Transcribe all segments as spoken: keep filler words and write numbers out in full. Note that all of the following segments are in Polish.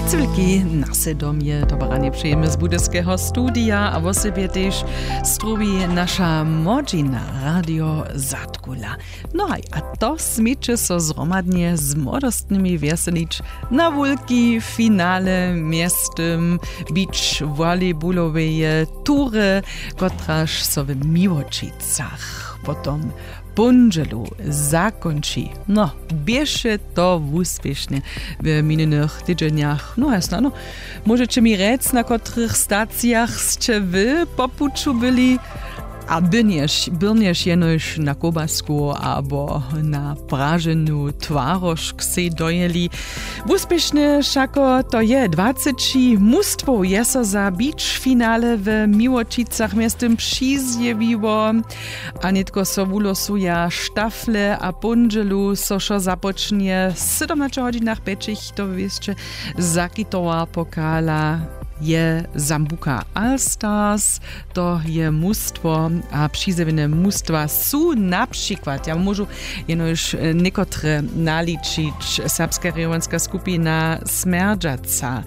Cywilki nasze domie, dobranie przyjemy z budyskiego studia, a w sobie też strubi nasza modzina Radio Zatkula. No a to smyczy so zromadnie z młodostnymi weselić na wielki finale miastem beach volleyballowej tury, kotraż so w Miłočicach potom Bundżelu zakończy. No, bieše to úspěšne w minionych tydzieniach. No jasno, no, możecie mi rec, na których stacjach ste wy po puczu byli, a bylniesz, bylniesz jenoś na kobasku albo na prażenu twarożk se dojeli. Úspěšne šako to je dwadzieścia mustwo jeso za beach finale w Miłočicach miastem přizjewiło, a nitko so wulosuja sztafle a Bundżelu so šo zapocznie siedemnaście hodzinach pečich, to wiecie, zakitowa pokala je Zambuca All-Stars, to je mustwo, a přizjewne mustwa su na przykład, ja môžu jenož niekotre naličić, serbska rejonska skupina Smerdžaca,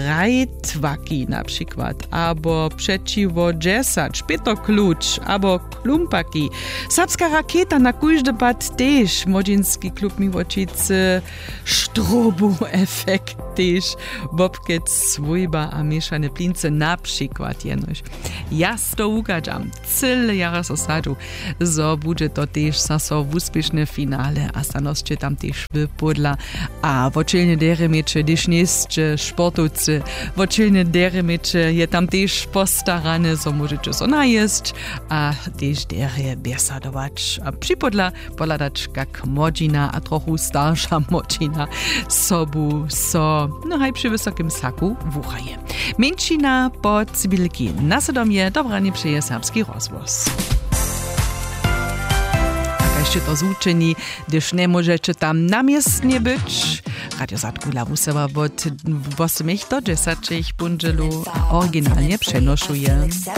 Rajtvaki na przykład, abo przeciwo dziesięć, Peter Klucz, abo Klumpaki, serbska rakieta na kujždy pad tež, modzinski klub Miłočice, Štrobu efekt tež, Bobkec, Svojba a mieszane plince na przykład jenož. Ja to ukażam, cyle jara so sadzu, so bude to tež saso úspěšne finale a stanosće tam tež vypodla a vočelne dere meče, když nesće športovci, vočelne dere meče je tam tež postarane, so môžete so najesť a tež dere besadovač a připodla poladać kak modzina a trochu starsza modzina sobu so no haj przy wysokim saku wuchaje. Menšina po Cywilki nasze domie dobranie przyje serbski rozwoz. A jeszcze to zúčení, gdyż nie możecie tam namiestnie być. Radio Zatkula wuseva od osiem do dziesięć Bundżelu oryginalnie przenoszuje.